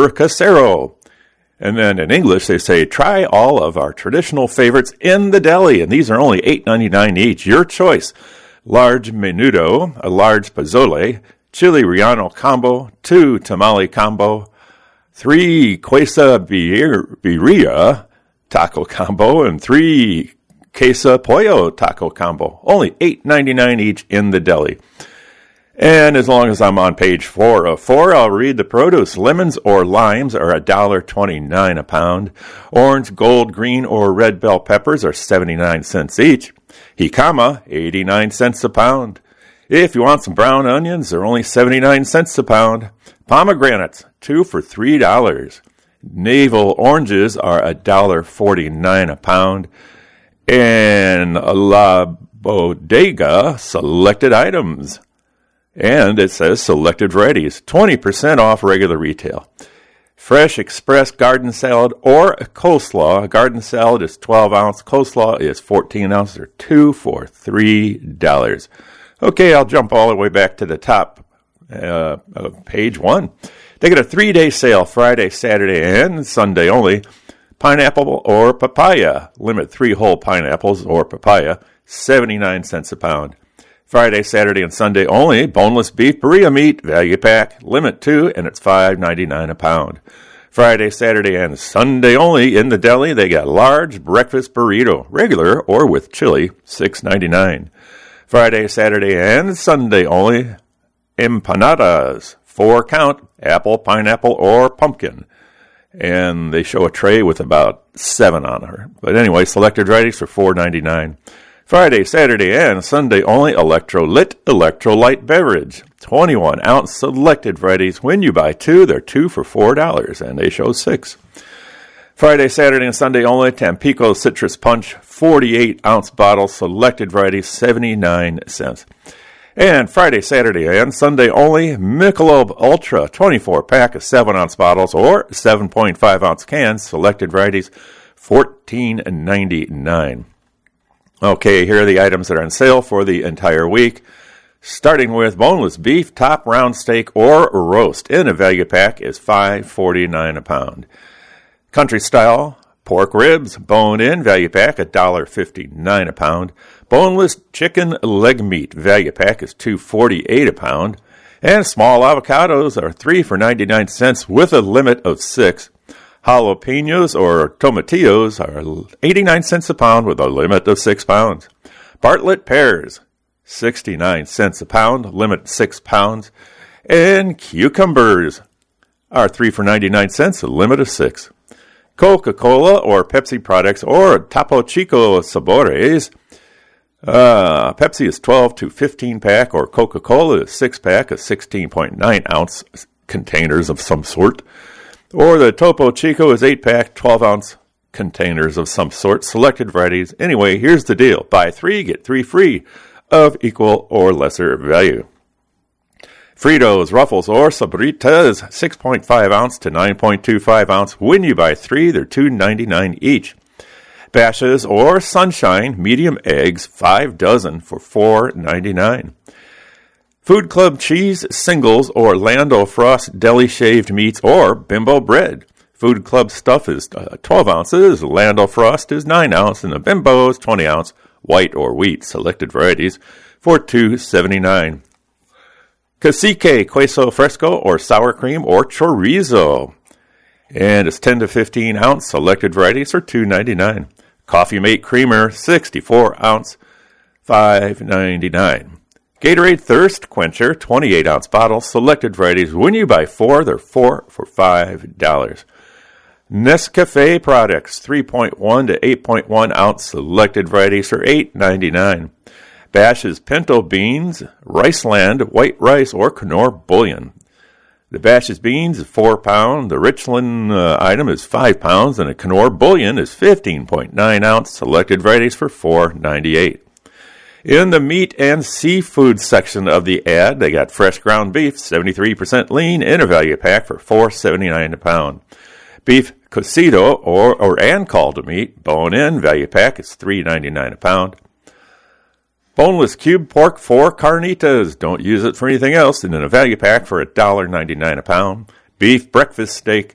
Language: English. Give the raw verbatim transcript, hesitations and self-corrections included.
or casero. And then in English, they say, try all of our traditional favorites in the deli. And these are only eight ninety-nine each. Your choice. Large menudo, a large pozole, chili relleno combo, two tamale combo, three quesadilla taco combo, and three queso pollo taco combo. Only eight ninety-nine each in the deli. And as long as I'm on page four of four, I'll read the produce. Lemons or limes are one dollar twenty-nine a pound. Orange, gold, green, or red bell peppers are seventy-nine cents each. Jicama, eighty-nine cents a pound. If you want some brown onions, they're only seventy-nine cents a pound. Pomegranates, two for three dollars. Navel oranges are one dollar forty-nine a pound. And La Bodega selected items. And it says selected varieties, twenty percent off regular retail. Fresh express garden salad or coleslaw. Garden salad is twelve ounce. Coleslaw is fourteen ounce. They're two for three dollars. Okay, I'll jump all the way back to the top uh, of page one. They get a three-day sale, Friday, Saturday, and Sunday only. Pineapple or papaya. Limit three whole pineapples or papaya, seventy-nine cents a pound. Friday, Saturday, and Sunday only, boneless beef burrito meat, value pack, limit two, and it's five ninety-nine a pound. Friday, Saturday, and Sunday only, in the deli, they got large breakfast burrito, regular or with chili, six ninety-nine. Friday, Saturday, and Sunday only, empanadas, four count, apple, pineapple, or pumpkin. And they show a tray with about seven on her. But anyway, selected varieties for four ninety-nine. Friday, Saturday, and Sunday only, Electrolit Electrolyte Beverage. twenty-one ounce selected varieties. When you buy two, they're two for four dollars, and they show six. Friday, Saturday, and Sunday only, Tampico Citrus Punch, forty-eight ounce bottle, selected varieties, seventy-nine cents. And Friday, Saturday, and Sunday only, Michelob Ultra, twenty-four pack of seven ounce bottles or seven point five ounce cans, selected varieties, fourteen ninety-nine. Okay, here are the items that are on sale for the entire week. Starting with boneless beef, top round steak or roast in a value pack is five forty-nine a pound. Country style pork ribs, bone in value pack one dollar fifty-nine a pound. Boneless chicken leg meat value pack is two forty-eight a pound. And small avocados are three for ninety-nine cents with a limit of six. Jalapenos or tomatillos are eighty-nine cents a pound with a limit of six pounds. Bartlett pears, sixty-nine cents a pound, limit six pounds. And cucumbers are three for ninety-nine cents, a limit of six. Coca-Cola or Pepsi products or Topo Chico Sabores. Uh, Pepsi is twelve to fifteen pack or Coca-Cola is six pack of sixteen point nine ounce containers of some sort. Or the Topo Chico is eight pack, twelve ounce containers of some sort, selected varieties. Anyway, here's the deal. Buy three, get three free of equal or lesser value. Fritos, Ruffles, or Sabritas, six point five ounce to nine point two five ounce. When you buy three, they're two ninety-nine each. Bashes or Sunshine, medium eggs, five dozen for four ninety-nine. Food Club cheese singles or Lando Frost deli shaved meats or Bimbo bread. Food Club stuff is uh, twelve ounces, Lando Frost is nine ounce, and the Bimbo is twenty ounce, white or wheat, selected varieties, for two seventy-nine. Cacique queso fresco or sour cream or chorizo, and it's ten to fifteen ounce, selected varieties for two ninety-nine. Coffee Mate creamer, sixty-four ounce, five ninety-nine. Gatorade Thirst Quencher, twenty-eight ounce bottle, selected varieties. When you buy four, they're four for five dollars. Nescafe products, three point one to eight point one ounce, selected varieties for eight ninety-nine. Bash's pinto beans, Riceland, white rice, or Knorr bouillon. The Bash's beans is four pound, the Richland uh, item is five pounds, and the Knorr bouillon is fifteen point nine ounce, selected varieties for four ninety-eight. In the meat and seafood section of the ad, they got fresh ground beef, seventy-three percent lean, in a value pack for four seventy-nine a pound. Beef cocido or or and called meat, bone in, value pack is three ninety-nine a pound. Boneless cube pork, four carnitas. Don't use it for anything else, and in a value pack for one dollar ninety-nine a pound. Beef breakfast steak,